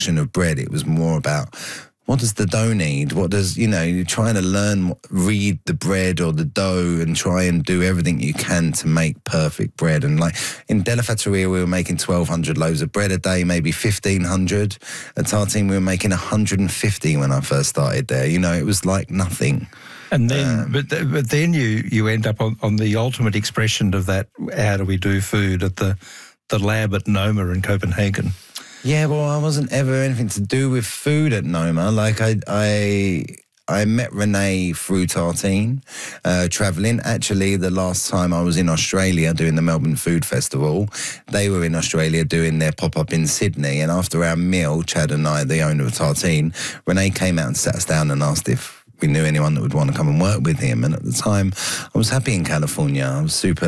of bread. It was more about, what does the dough need? What does, you're trying to read the bread or the dough and try and do everything you can to make perfect bread. And like in Della Fattoria, we were making 1,200 loaves of bread a day, maybe 1,500. At Tartine, we were making 150 when I first started there. It was like nothing. And then, but then you end up on the ultimate expression of that, how do we do food, at the lab at Noma in Copenhagen. Yeah, well, I wasn't ever anything to do with food at Noma. Like, I met Renee through Tartine, travelling. Actually, the last time I was in Australia doing the Melbourne Food Festival, they were in Australia doing their pop-up in Sydney. And after our meal, Chad and I, the owner of Tartine, Renee came out and sat us down and asked if we knew anyone that would want to come and work with him. And at the time, I was happy in California. I was super,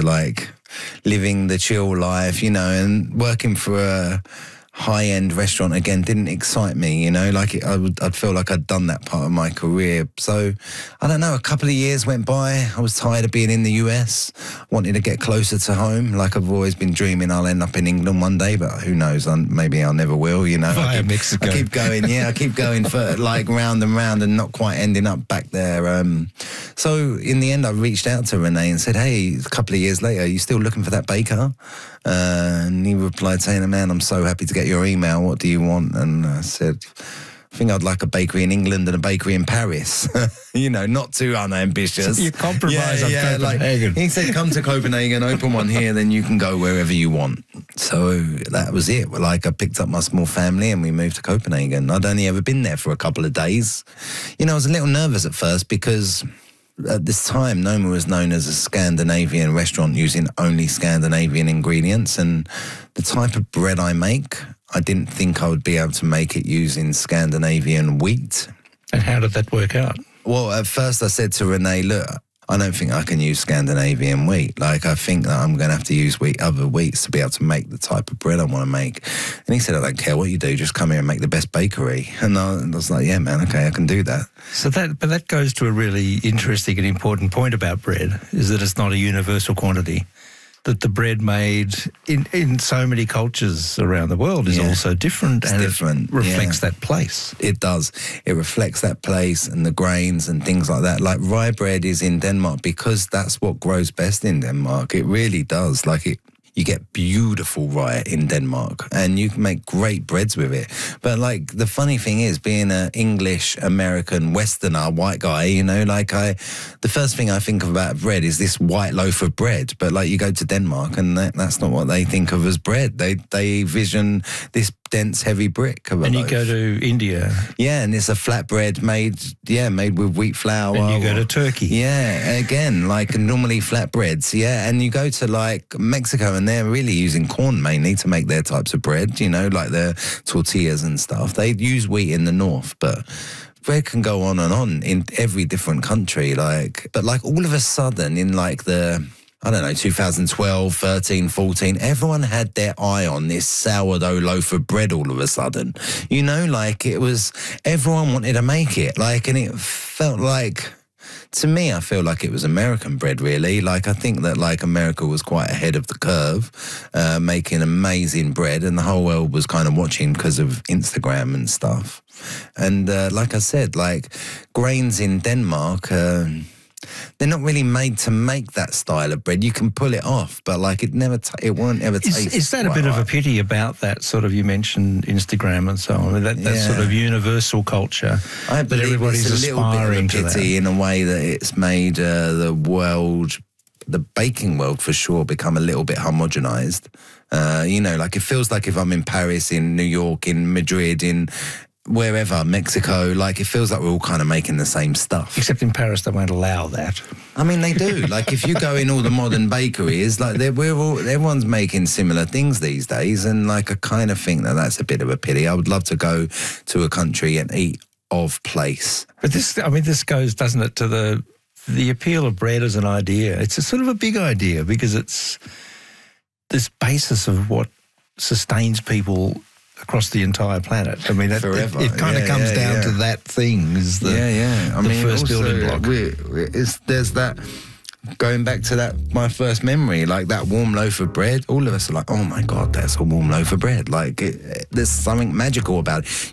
living the chill life, and working for a high-end restaurant again didn't excite me, I'd feel like I'd done that part of my career. So I don't know, a couple of years went by. I was tired of being in the US, wanted to get closer to home. Like, I've always been dreaming I'll end up in England one day, but who knows, maybe I never will. Via Mexico. I keep going I keep going for round and round and not quite ending up back there. So in the end I reached out to Renee and said, hey, a couple of years later, are you still looking for that baker? And he replied saying, man, I'm so happy to get your email. What do you want? And I said, I think I'd like a bakery in England and a bakery in Paris. Not too unambitious. You compromise on Copenhagen. He said, come to Copenhagen, open one here, then you can go wherever you want. So that was it. I picked up my small family and we moved to Copenhagen. I'd only ever been there for a couple of days. I was a little nervous at first because at this time, Noma was known as a Scandinavian restaurant using only Scandinavian ingredients. And the type of bread I make, I didn't think I would be able to make it using Scandinavian wheat. And how did that work out? Well, at first I said to Renee, look, I don't think I can use Scandinavian wheat. I think that I'm going to have to use other wheats to be able to make the type of bread I want to make. And he said, I don't care what you do, just come here and make the best bakery. And I was like, yeah, man, okay, I can do that. So that goes to a really interesting and important point about bread, is that it's not a universal quantity. That the bread made in so many cultures around the world is also different. It reflects that place. It does. It reflects that place and the grains and things like that. Like rye bread is in Denmark because that's what grows best in Denmark. It really does. You get beautiful rye in Denmark and you can make great breads with it. But the funny thing is, being an English, American, Westerner, white guy, the first thing I think of about bread is this white loaf of bread. But you go to Denmark and that's not what they think of as bread. They vision this dense, heavy brick of a And loaf. You go to India. Yeah, and it's a flatbread made with wheat flour. And you go to Turkey. Yeah, again, normally flatbreads, yeah. And you go to Mexico and they're really using corn mainly to make their types of bread, their tortillas and stuff. They use wheat in the north, but bread can go on and on in every different country. But all of a sudden in the 2012, 13, 14, everyone had their eye on this sourdough loaf of bread all of a sudden. It was, everyone wanted to make it. And it felt to me, I feel like it was American bread, really. I think that, America was quite ahead of the curve, making amazing bread, and the whole world was kind of watching because of Instagram and stuff. And like I said, grains in Denmark, they're not really made to make that style of bread. You can pull it off, but it won't ever taste. Is that a bit of a pity about that sort of, you mentioned Instagram and so on, that sort of universal culture? I believe everybody's it's a little aspiring bit of a pity in a way that it's made the baking world for sure, become a little bit homogenized. It feels like if I'm in Paris, in New York, in Madrid, in wherever, Mexico, it feels like we're all kind of making the same stuff. Except in Paris, they won't allow that. I mean, they do. If you go in all the modern bakeries, everyone's making similar things these days, and I kind of think that that's a bit of a pity. I would love to go to a country and eat of place. But this goes, doesn't it, to the appeal of bread as an idea. It's a sort of a big idea because it's this basis of what sustains people across the entire planet. Forever. It kind of comes down to that thing. Is the first building block. There's that. going back to that, my first memory, like that warm loaf of bread, all of us are like, oh my God, that's a warm loaf of bread. Like there's something magical about it.